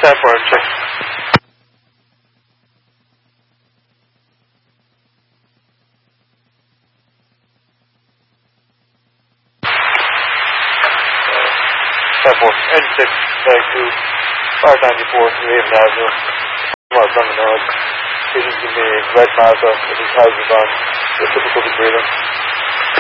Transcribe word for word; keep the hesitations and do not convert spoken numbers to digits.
Stand for and check. Stand for N six, tag two, five ninety-four, Haven Avenue. Mark on the nose. Vision to me, red Mazda with his hazards on. The typical breathing.